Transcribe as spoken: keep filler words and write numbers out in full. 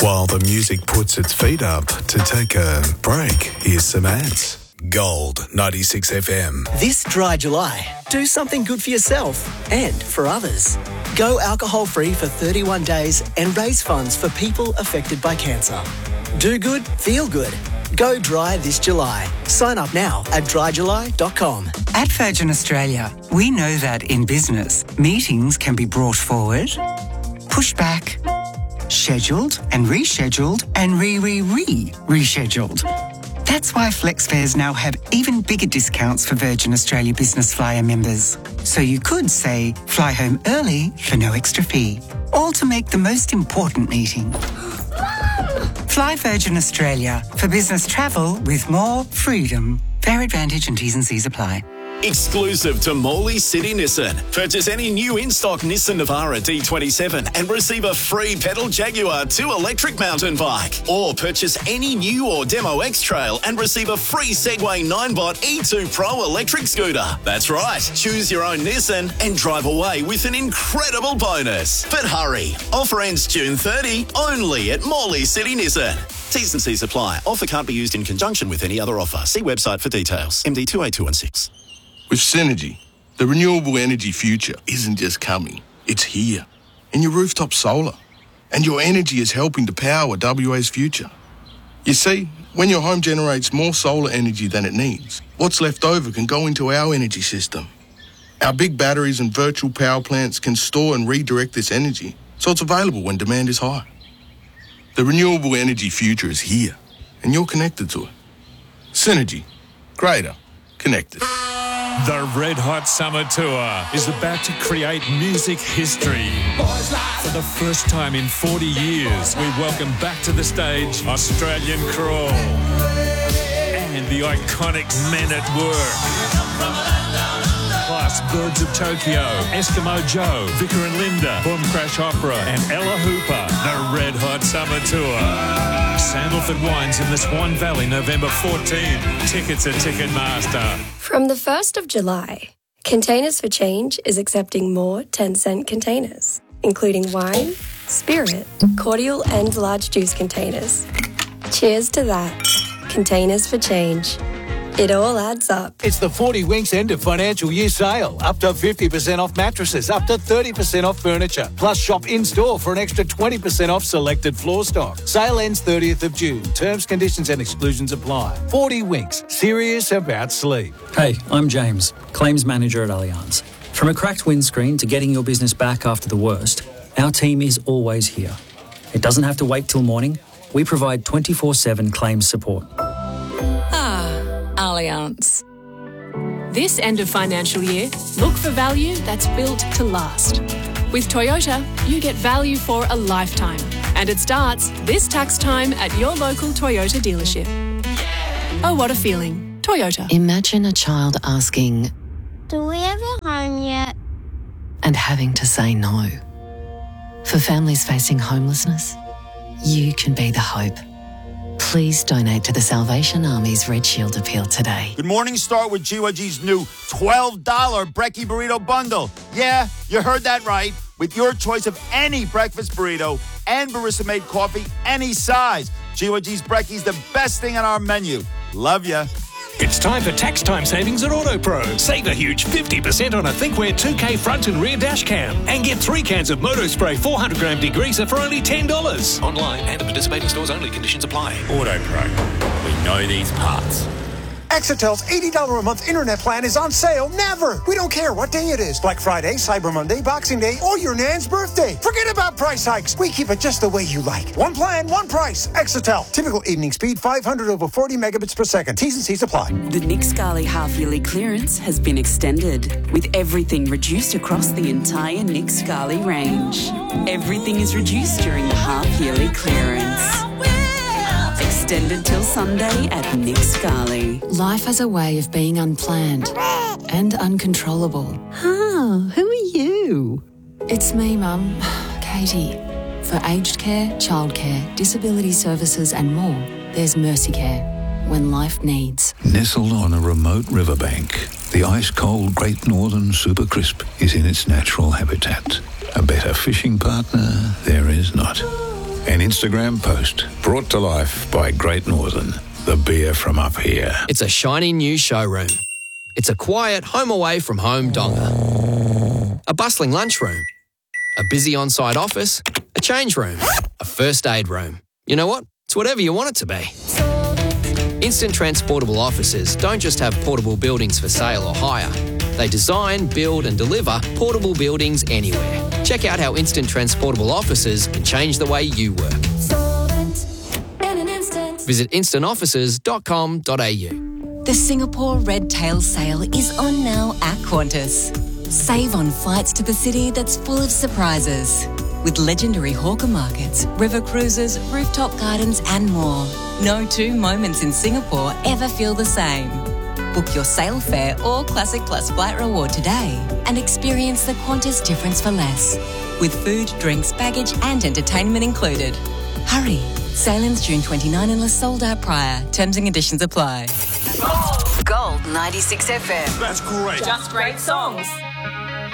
While the music puts its feet up to take a break, here's some ads. Gold ninety-six F M. This dry July, do something good for yourself and for others. Go alcohol-free for thirty-one days and raise funds for people affected by cancer. Do good, feel good. Go dry this July. Sign up now at dry july dot com. At Virgin Australia, we know that in business, meetings can be brought forward, pushed back, scheduled and rescheduled and re-re-re-rescheduled. That's why FlexFares now have even bigger discounts for Virgin Australia Business Flyer members. So you could say, fly home early for no extra fee. All to make the most important meeting. Fly Virgin Australia for business travel with more freedom. Fair advantage and T's and C's apply. Exclusive to Morley City Nissan. Purchase any new in-stock Nissan Navara D twenty-seven and receive a free pedal Jaguar two electric mountain bike. Or purchase any new or demo X-Trail and receive a free Segway Ninebot E two Pro electric scooter. That's right, choose your own Nissan and drive away with an incredible bonus. But hurry, offer ends June thirtieth, only at Morley City Nissan. T's and C's apply. Offer can't be used in conjunction with any other offer. See website for details. M D two eight two one six. With Synergy, the renewable energy future isn't just coming, it's here. In your rooftop solar. And your energy is helping to power W A's future. You see, when your home generates more solar energy than it needs, what's left over can go into our energy system. Our big batteries and virtual power plants can store and redirect this energy, so it's available when demand is high. The renewable energy future is here, and you're connected to it. Synergy. Greater. Connected. The Red Hot Summer Tour is about to create music history. For the first time in forty years, we welcome back to the stage Australian Crawl and the iconic Men at Work. Plus Birds of Tokyo, Eskimo Joe, Vicar and Linda, Boom Crash Opera and Ella Hooper. The Red Hot Summer Tour. Sandalford Wines in the Swan Valley, November fourteenth. Tickets at Ticketmaster. From the first of July, Containers for Change is accepting more ten cent containers, including wine, spirit, cordial and large juice containers. Cheers to that. Containers for Change. It all adds up. It's the forty Winks end of financial year sale. Up to fifty percent off mattresses, up to thirty percent off furniture. Plus shop in-store for an extra twenty percent off selected floor stock. Sale ends thirtieth of June. Terms, conditions and exclusions apply. forty Winks. Serious about sleep. Hey, I'm James, Claims Manager at Allianz. From a cracked windscreen to getting your business back after the worst, our team is always here. It doesn't have to wait till morning. We provide twenty-four seven claims support. Allianz. This end of financial year, look for value that's built to last. With Toyota, you get value for a lifetime. And it starts this tax time at your local Toyota dealership. Oh, what a feeling. Toyota. Imagine a child asking, "Do we have a home yet?" and having to say no. For families facing homelessness, you can be the hope. Please donate to the Salvation Army's Red Shield Appeal today. Good morning, start with G Y G's new twelve dollars Brekkie Burrito Bundle. Yeah, you heard that right. With your choice of any breakfast burrito and barista-made coffee, any size. G Y G's Brekkie's the best thing on our menu. Love ya. It's time for tax time savings at AutoPro. Save a huge fifty percent on a ThinkWare two K front and rear dash cam. And get three cans of Motospray four hundred gram degreaser for only ten dollars. Online and at participating stores only. Conditions apply. AutoPro. We know these parts. Exitel's eighty dollars a month internet plan is on sale never. We don't care what day it is. Black Friday, Cyber Monday, Boxing Day, or your Nan's birthday. Forget about price hikes. We keep it just the way you like. One plan, one price. Exitel. Typical evening speed, five hundred over forty megabits per second. T's and C's apply. The Nick Scali half-yearly clearance has been extended, with everything reduced across the entire Nick Scali range. Everything is reduced during the half-yearly clearance. Extended till Sunday at Nick Scali. Life has a way of being unplanned and uncontrollable. Ah, who are you? It's me, Mum, Katie. For aged care, childcare, disability services and more, there's Mercy Care. When life needs. Nestled on a remote riverbank, the ice-cold Great Northern Super Crisp is in its natural habitat. A better fishing partner there is not. An Instagram post brought to life by Great Northern, the beer from up here. It's a shiny new showroom. It's a quiet home away from home donga. A bustling lunchroom. A busy on-site office. A change room. A first aid room. You know what? It's whatever you want it to be. Instant Transportable Offices don't just have portable buildings for sale or hire. They design, build and deliver portable buildings anywhere. Check out how Instant Transportable Offices can change the way you work. Visit instant offices dot com dot a u. The Singapore Red Tail Sale is on now at Qantas. Save on flights to the city that's full of surprises. With legendary hawker markets, river cruises, rooftop gardens and more. No two moments in Singapore ever feel the same. Book your sail fare or Classic Plus flight reward today and experience the Qantas difference for less. With food, drinks, baggage and entertainment included. Hurry! Sailings June twenty-ninth unless sold out prior. Terms and conditions apply. Gold ninety-six F M. That's great. Just great songs.